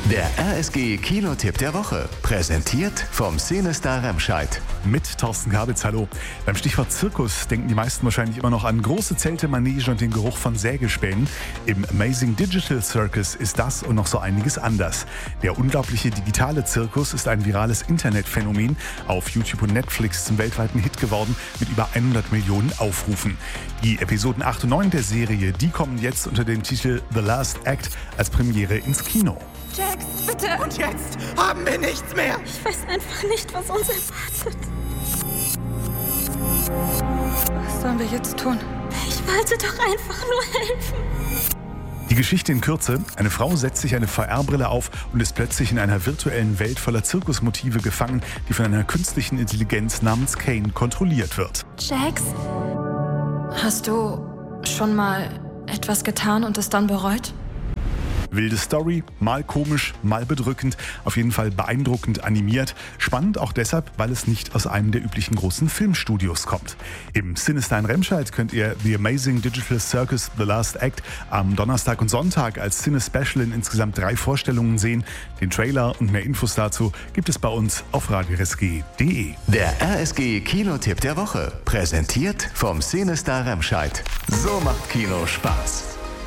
Der RSG Kinotipp der Woche, präsentiert vom Cinestar Remscheid. Mit Thorsten Kabitz, hallo. Beim Stichwort Zirkus denken die meisten wahrscheinlich immer noch an große Zelte, Manege und den Geruch von Sägespänen. Im Amazing Digital Circus ist das und noch so einiges anders. Der unglaubliche digitale Zirkus ist ein virales Internetphänomen, auf YouTube und Netflix zum weltweiten Hit geworden, mit über 100 Millionen Aufrufen. Die Episoden 8 und 9 der Serie, die kommen jetzt unter dem Titel The Last Act als Premiere ins Kino. Jax, bitte! Und jetzt haben wir nichts mehr! Ich weiß einfach nicht, was uns erwartet. Was sollen wir jetzt tun? Ich wollte doch einfach nur helfen. Die Geschichte in Kürze: Eine Frau setzt sich eine VR-Brille auf und ist plötzlich in einer virtuellen Welt voller Zirkusmotive gefangen, die von einer künstlichen Intelligenz namens Kane kontrolliert wird. Jax? Hast du schon mal etwas getan und es dann bereut? Wilde Story, mal komisch, mal bedrückend, auf jeden Fall beeindruckend animiert. Spannend auch deshalb, weil es nicht aus einem der üblichen großen Filmstudios kommt. Im Cinestar in Remscheid könnt ihr The Amazing Digital Circus The Last Act am Donnerstag und Sonntag als Cine-Special in insgesamt 3 Vorstellungen sehen. Den Trailer und mehr Infos dazu gibt es bei uns auf radiorsg.de. Der RSG Kinotipp der Woche, präsentiert vom Cinestar Remscheid. So macht Kino Spaß.